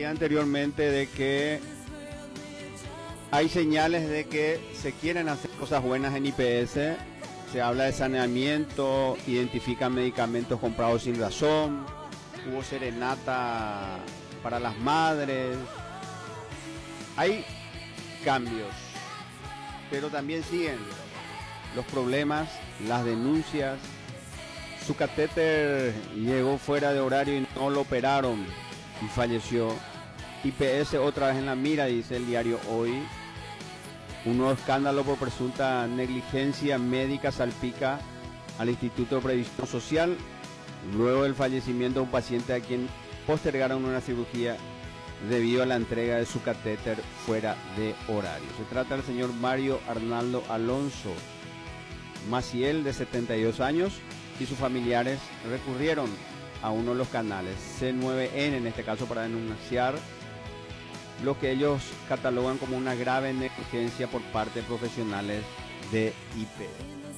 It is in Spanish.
decía anteriormente de que hay señales de que se quieren hacer cosas buenas en IPS. Se habla de saneamiento, identifican medicamentos comprados sin razón, hubo serenata para las madres. Hay cambios, pero también siguen los problemas, las denuncias. Su catéter llegó fuera de horario y no lo operaron y falleció. IPS otra vez en la mira, dice el diario Hoy. Un nuevo escándalo por presunta negligencia médica salpica al Instituto de Previsión Social luego del fallecimiento de un paciente a quien postergaron una cirugía debido a la entrega de su catéter fuera de horario. Se trata del señor Mario Arnaldo Alonso Maciel, de 72 años, y sus familiares recurrieron a uno de los canales, C9N en este caso, para denunciar lo que ellos catalogan como una grave negligencia por parte de profesionales de IP.